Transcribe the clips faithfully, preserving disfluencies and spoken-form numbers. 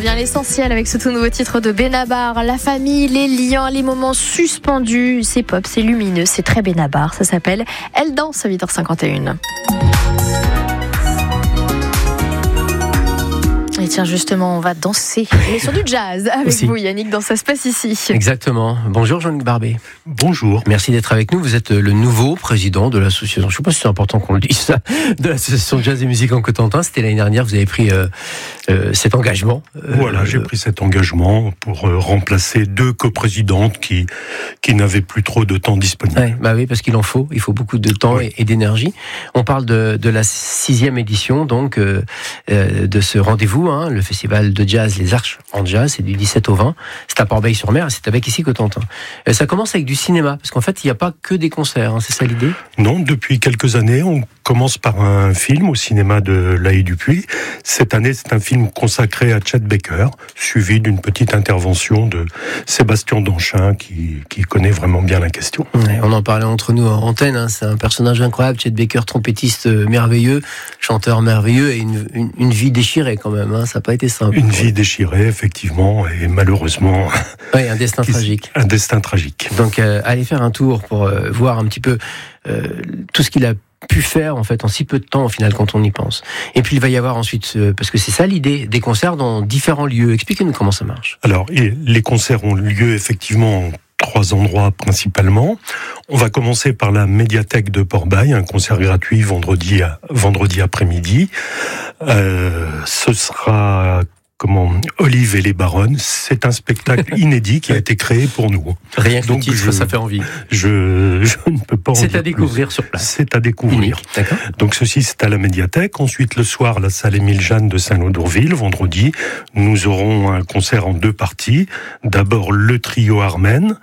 revient à l'essentiel avec ce tout nouveau titre de Benabar. La famille, les liens, les moments suspendus. C'est pop, c'est lumineux, c'est très Benabar. Ça s'appelle Elle danse à huit heures cinquante et un. Et tiens, justement, on va danser, mais sur du jazz avec Aussi. vous, Yannick, dans Ça se passe ici. Exactement. Bonjour Jean-Luc Barbet. Bonjour. Merci d'être avec nous. Vous êtes le nouveau président de l'association, je ne sais pas si c'est important qu'on le dise ça, de l'association Jazz et Musique en Cotentin. C'était l'année dernière, vous avez pris euh, euh, cet engagement. Euh, Voilà, j'ai pris cet engagement pour euh, remplacer deux coprésidentes qui, qui n'avaient plus trop de temps disponible. Ouais, bah oui, parce qu'il en faut, il faut beaucoup de temps Oui. et, et d'énergie. On parle de, de la sixième édition, donc, euh, euh, de ce rendez-vous, hein, le festival de jazz Les Arches en Jazz, c'est du dix-sept au vingt. C'est à Port-Bail-sur-Mer, c'est avec ici Cotentin. Euh, ça commence avec du cinéma, parce qu'en fait, il n'y a pas que des concerts, hein, c'est ça l'idée ? Non, depuis quelques années, on commence par un film au cinéma de La Haye-du-Puy. Cette année, c'est un film consacré à Chet Baker, suivi d'une petite intervention de Sébastien Danchin, qui, qui connaît vraiment bien la question. Ouais, on en parlait entre nous en antenne, hein, c'est un personnage incroyable, Chet Baker, trompettiste merveilleux, chanteur merveilleux, et une, une, une vie déchirée quand même, hein, ça n'a pas été simple. Une vie déchirée, effectivement, et malheureusement... Oui, un destin tragique. Un destin tragique. Donc, euh, allez faire un tour pour euh, voir un petit peu euh, tout ce qu'il a pu faire en fait en si peu de temps au final quand on y pense. Et puis il va y avoir ensuite, euh, parce que c'est ça l'idée, des concerts dans différents lieux. Expliquez-nous comment ça marche. Alors, et les concerts ont lieu effectivement en trois endroits principalement. On va commencer par la médiathèque de Port-Bail, un concert gratuit vendredi, à, vendredi après-midi. Euh, ce sera... Comment Olive et les Baronnes, c'est un spectacle inédit qui a été créé pour nous. Rien que Donc le titre, je, ça fait envie. Je, je ne peux pas en C'est dire à découvrir plus. sur place. C'est à découvrir. Unique, d'accord. Donc ceci, c'est à la médiathèque. Ensuite, le soir, la salle Émile Jeanne de Saint-Lô-d'Ourville. Vendredi, nous aurons un concert en deux parties. D'abord, le trio Armen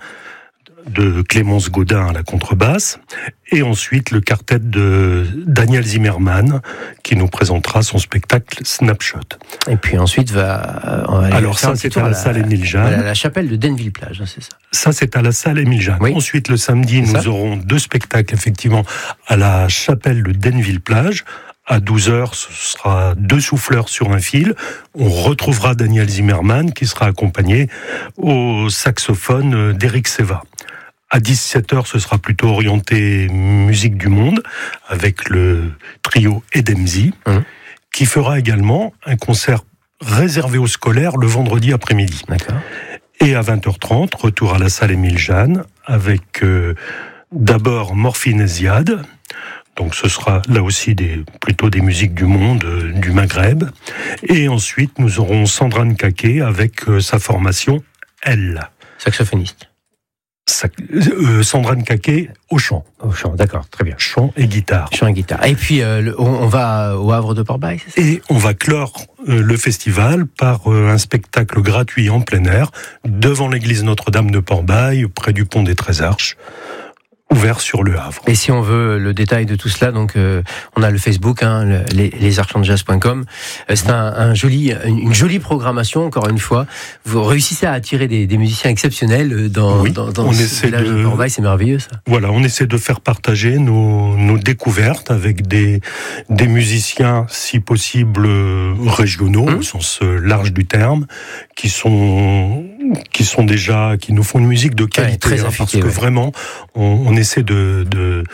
de Clémence Gaudin à la contrebasse, et ensuite le quartet de Daniel Zimmermann qui nous présentera son spectacle Snapshot. Et puis ensuite va. On va aller Alors faire un ça, petit c'est tour à la salle Émile Jeanne. Voilà, la chapelle de Denville-Plage, hein, c'est ça. Ça, c'est à la salle Émile Jeanne. Oui. Ensuite, le samedi, C'est nous ça. aurons deux spectacles, effectivement, à la chapelle de Denville-Plage. À douze heures, ce sera deux souffleurs sur un fil. On retrouvera Daniel Zimmermann, qui sera accompagné au saxophone d'Éric Seva. À dix-sept heures, ce sera plutôt orienté musique du monde, avec le trio Edemzi, Mmh. qui fera également un concert réservé aux scolaires le vendredi après-midi. D'accord. Et à vingt heures trente, retour à la salle Émile Jeanne, avec euh, d'abord Morphine et Ziad. Donc ce sera là aussi des, plutôt des musiques du monde, euh, du Maghreb. Et ensuite, nous aurons Sandra Nkake avec euh, sa formation Elle. Saxophoniste. Sa, euh, Sandra Nkake au chant. Au chant, d'accord, très bien. Chant et guitare. Chant et guitare. Et puis euh, le- on, on va au Havre de Port-Bail, c'est ça ? Et on va clore euh, le festival par euh, un spectacle gratuit en plein air, devant l'église Notre-Dame de Port-Bail, près du pont des Treize Arches, ouvert sur le Havre. Et si on veut le détail de tout cela, donc euh, on a le Facebook, hein, le, les, les arches en jazz point com. Euh, c'est un, un joli, une, une jolie programmation. Encore une fois, vous réussissez à attirer des, des musiciens exceptionnels dans, Oui, dans, dans on ce essaie village de, de- Port-Bail. C'est merveilleux, ça. Voilà, on essaie de faire partager nos, nos découvertes avec des, des musiciens, si possible, euh, régionaux, Mmh. au sens euh, large du terme, qui sont, qui sont déjà, qui nous font une musique de qualité, très hein, affûtée, parce que ouais. vraiment, on, on essaie de, de,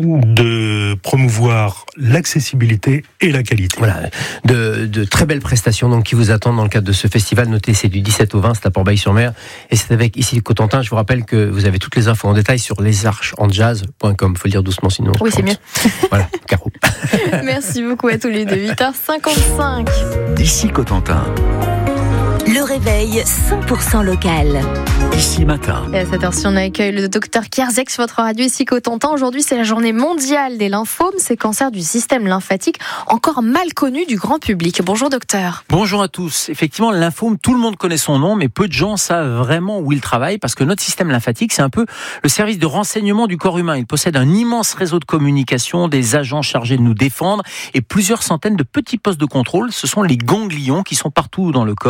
de promouvoir l'accessibilité et la qualité. Voilà, de, de très belles prestations donc qui vous attendent dans le cadre de ce festival. Notez, c'est du dix-sept au vingt, c'est à Port-Bail-sur-Mer, et c'est avec ici Cotentin. Je vous rappelle que vous avez toutes les infos en détail sur les arches en jazz point com. Faut le dire doucement, sinon. Oui, c'est mieux. Voilà, Caro. Merci beaucoup à tous les deux. huit heures cinquante-cinq. Ici Cotentin, Le réveil cent pour cent local. ici matin. Et à cette heure-ci, on accueille le docteur Kierzek sur votre radio ici Cotentin. Aujourd'hui, c'est la journée mondiale des lymphomes, ces cancers du système lymphatique encore mal connus du grand public. Bonjour docteur. Bonjour à tous. Effectivement, le lymphome, tout le monde connaît son nom, mais peu de gens savent vraiment où il travaille, parce que notre système lymphatique, c'est un peu le service de renseignement du corps humain. Il possède un immense réseau de communication, des agents chargés de nous défendre, et plusieurs centaines de petits postes de contrôle. Ce sont les ganglions qui sont partout dans le corps.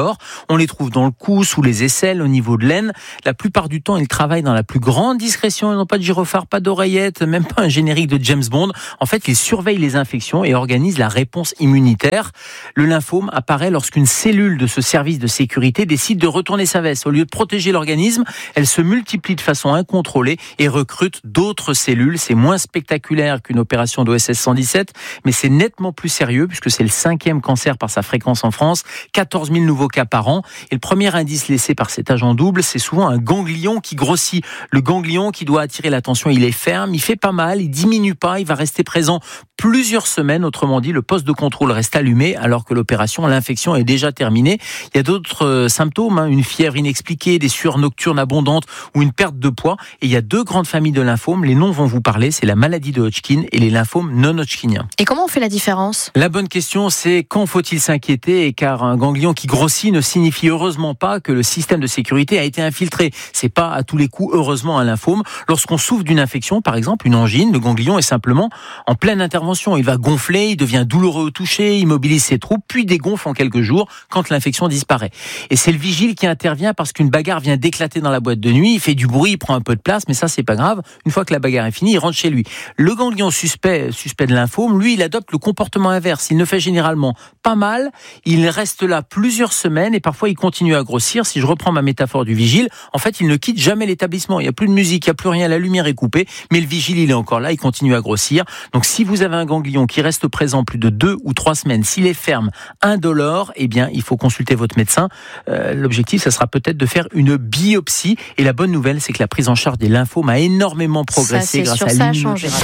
On les trouve dans le cou, sous les aisselles, au niveau de l'aine. La plupart du temps, ils travaillent dans la plus grande discrétion. Ils n'ont pas de gyrophare, pas d'oreillette, même pas un générique de James Bond. En fait, ils surveillent les infections et organisent la réponse immunitaire. Le lymphome apparaît lorsqu'une cellule de ce service de sécurité décide de retourner sa veste. Au lieu de protéger l'organisme, elle se multiplie de façon incontrôlée et recrute d'autres cellules. C'est moins spectaculaire qu'une opération d'O S S cent dix-sept, mais c'est nettement plus sérieux puisque c'est le cinquième cancer par sa fréquence en France, quatorze mille nouveaux cas par an. Et le premier indice laissé par cet agent double, c'est souvent un ganglion qui grossit. Le ganglion qui doit attirer l'attention, il est ferme, il fait pas mal, il diminue pas, il va rester présent plusieurs semaines. Autrement dit, le poste de contrôle reste allumé alors que l'opération, l'infection est déjà terminée. Il y a d'autres symptômes, hein, une fièvre inexpliquée, des sueurs nocturnes abondantes ou une perte de poids. Et il y a deux grandes familles de lymphomes. Les noms vont vous parler, c'est la maladie de Hodgkin et les lymphomes non-Hodgkiniens. Et comment on fait la différence ? La bonne question, c'est quand faut-il s'inquiéter ? Car un ganglion qui grossit ne signifie heureusement pas que le système de sécurité a été infiltré. C'est pas à tous les coups, heureusement, un lymphome. Lorsqu'on souffre d'une infection, par exemple une angine, le ganglion est simplement en pleine intervention. Il va gonfler, il devient douloureux au toucher, il mobilise ses troupes, puis dégonfle en quelques jours quand l'infection disparaît. Et c'est le vigile qui intervient parce qu'une bagarre vient d'éclater dans la boîte de nuit, il fait du bruit, il prend un peu de place, mais ça c'est pas grave. Une fois que la bagarre est finie, il rentre chez lui. Le ganglion suspect, suspect de lymphome, lui, il adopte le comportement inverse. Il ne fait généralement pas mal, il reste là plusieurs semaines et parfois il continue à grossir. Si je reprends ma métaphore du vigile, en fait, il ne quitte jamais l'établissement. Il n'y a plus de musique, il n'y a plus rien, la lumière est coupée, mais le vigile, il est encore là, il continue à grossir. Donc si vous avez un ganglion qui reste présent plus de deux ou trois semaines, s'il est ferme, indolore, eh bien, il faut consulter votre médecin. Euh, l'objectif, ça sera peut-être de faire une biopsie. Et la bonne nouvelle, c'est que la prise en charge des lymphomes a énormément progressé ça, grâce sûr, à ça l'immunothérapie.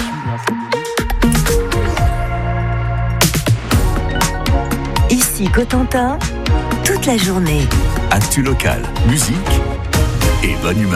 Ici Cotentin, toute la journée. Actu locale, musique et bonne humeur.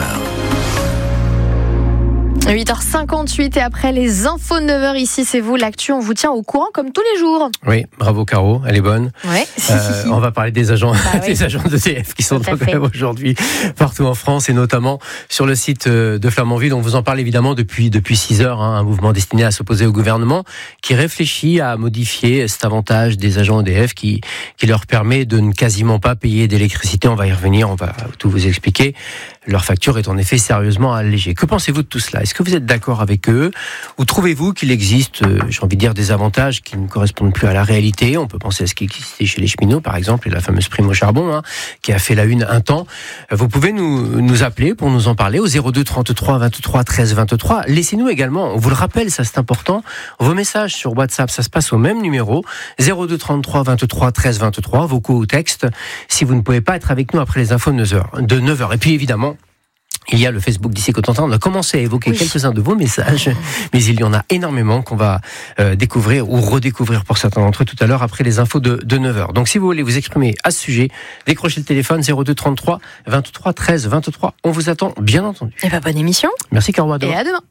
huit heures cinquante-huit et après les infos de neuf heures ici, c'est vous, l'actu, on vous tient au courant comme tous les jours. Oui, bravo Caro, elle est bonne. Ouais. Euh, on va parler des agents, bah, des oui. agents d'E D F qui sont Tout à en grève aujourd'hui partout en France et notamment sur le site de Flamanville. On vous en parle évidemment depuis depuis six heures, hein, un mouvement destiné à s'opposer au gouvernement qui réfléchit à modifier cet avantage des agents E D F qui qui leur permet de ne quasiment pas payer d'électricité. On va y revenir, on va tout vous expliquer. Leur facture est en effet sérieusement allégée. Que pensez-vous de tout cela ? Est-ce que vous êtes d'accord avec eux ? Ou trouvez-vous qu'il existe, euh, j'ai envie de dire, des avantages qui ne correspondent plus à la réalité ? On peut penser à ce qui existait chez les cheminots, par exemple, et la fameuse prime au charbon, hein, qui a fait la une un temps. Vous pouvez nous, nous appeler pour nous en parler au zéro deux trente-trois vingt-trois treize vingt-trois. Laissez-nous également, on vous le rappelle, ça c'est important, vos messages sur WhatsApp, ça se passe au même numéro, zéro deux trente-trois vingt-trois treize vingt-trois, vocaux ou textes, si vous ne pouvez pas être avec nous après les infos de neuf heures. De neuf heures. Et puis évidemment, il y a le Facebook d'Ici Cotentin. On a commencé à évoquer oui. quelques-uns de vos messages, mais il y en a énormément qu'on va euh, découvrir ou redécouvrir pour certains d'entre eux tout à l'heure après les infos de, de neuf heures. Donc si vous voulez vous exprimer à ce sujet, décrochez le téléphone zéro deux trente-trois vingt-trois treize vingt-trois. On vous attend, bien entendu. Et bah, bonne émission. Merci Caro. Et à demain.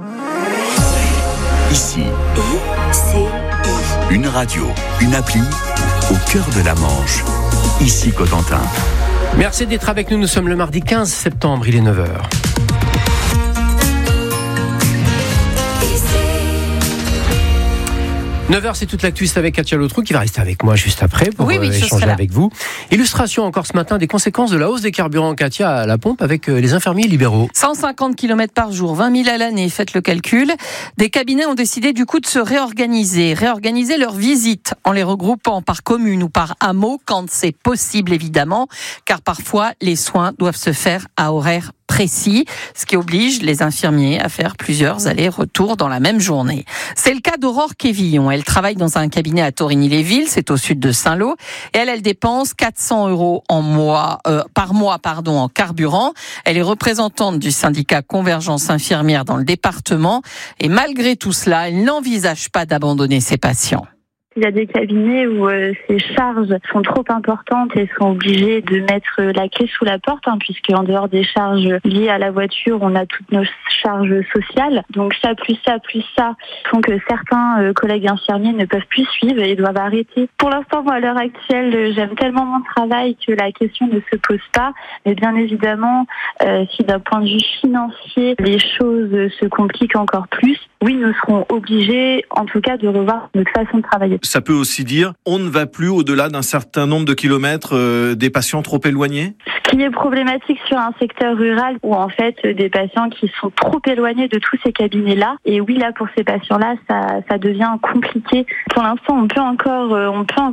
Ici, I, C, I. une radio, une appli au cœur de la Manche. Ici Cotentin. Merci d'être avec nous. Nous sommes le mardi quinze septembre, il est neuf heures. neuf heures, c'est toute l'actu, c'est avec Katia Lautrou qui va rester avec moi juste après pour oui, oui, euh, échanger avec vous. Illustration encore ce matin des conséquences de la hausse des carburants, Katia, à la pompe avec euh, les infirmiers libéraux. cent cinquante kilomètres par jour, vingt mille à l'année, faites le calcul. Des cabinets ont décidé du coup de se réorganiser, réorganiser leurs visites en les regroupant par commune ou par hameau quand c'est possible évidemment, car parfois les soins doivent se faire à horaire précis, ce qui oblige les infirmiers à faire plusieurs allers-retours dans la même journée. C'est le cas d'Aurore Quévillon. Elle travaille dans un cabinet à Torigny-les-Villes, c'est au sud de Saint-Lô, et elle, elle dépense quatre cents euros en mois, euh, par mois pardon, en carburant. Elle est représentante du syndicat Convergence Infirmière dans le département, et malgré tout cela, elle n'envisage pas d'abandonner ses patients. Il y a des cabinets où euh, ces charges sont trop importantes et sont obligés de mettre la clé sous la porte, hein, puisque en dehors des charges liées à la voiture, on a toutes nos charges sociales. Donc ça, plus ça, plus ça, font que certains euh, collègues infirmiers ne peuvent plus suivre et doivent arrêter. Pour l'instant, moi, à l'heure actuelle, j'aime tellement mon travail que la question ne se pose pas. Mais bien évidemment, euh, si d'un point de vue financier, les choses se compliquent encore plus, oui, nous serons obligés, en tout cas, de revoir notre façon de travailler. Ça peut aussi dire on ne va plus au-delà d'un certain nombre de kilomètres euh, des patients trop éloignés. Ce qui est problématique sur un secteur rural où en fait des patients qui sont trop éloignés de tous ces cabinets-là. Et oui, là pour ces patients-là, ça, ça devient compliqué. Pour l'instant, on peut encore, on peut